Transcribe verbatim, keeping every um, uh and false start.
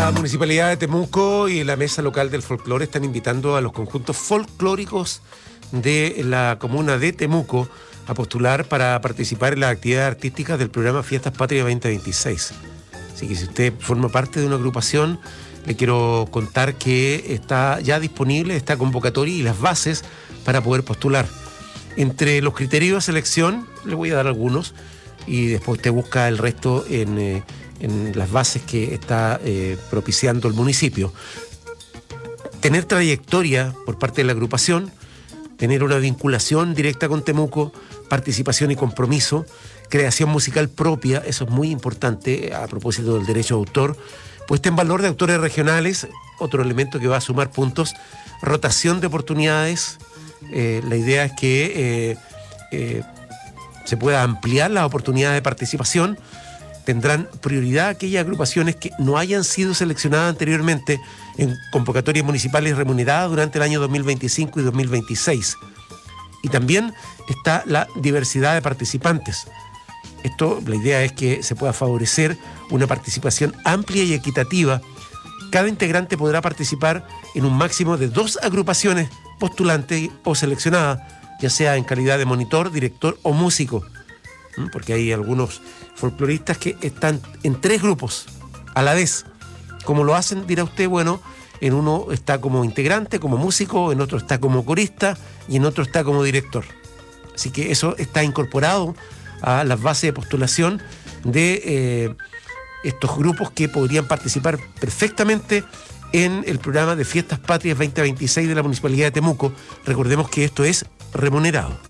La Municipalidad de Temuco y la Mesa Local del Folclore están invitando a los conjuntos folclóricos de la comuna de Temuco a postular para participar en las actividades artísticas del programa Fiestas Patrias veinte veintiséis. Así que si usted forma parte de una agrupación, le quiero contar que está ya disponible esta convocatoria y las bases para poder postular. Entre los criterios de selección, le voy a dar algunos y después usted busca el resto en, eh, en las bases que está eh, propiciando el municipio. Tener trayectoria por parte de la agrupación, tener una vinculación directa con Temuco, participación y compromiso, creación musical propia, eso es muy importante a propósito del derecho de autor, puesta en valor de autores regionales, otro elemento que va a sumar puntos, rotación de oportunidades, eh, la idea es que eh, eh, se pueda ampliar las oportunidades de participación, tendrán prioridad aquellas agrupaciones que no hayan sido seleccionadas anteriormente en convocatorias municipales remuneradas durante el año dos mil veinticinco y dos mil veintiséis. Y también está la diversidad de participantes. Esto, la idea es que se pueda favorecer una participación amplia y equitativa. Cada integrante podrá participar en un máximo de dos agrupaciones postulantes o seleccionadas, ya sea en calidad de monitor, director o músico. Porque hay algunos folcloristas que están en tres grupos a la vez. ¿Cómo lo hacen? Dirá usted, bueno, en uno está como integrante, como músico, en otro está como corista y en otro está como director. Así que eso está incorporado a las bases de postulación de eh, estos grupos que podrían participar perfectamente en el programa de Fiestas Patrias veinte veintiséis de la Municipalidad de Temuco. Recordemos que esto es remunerado.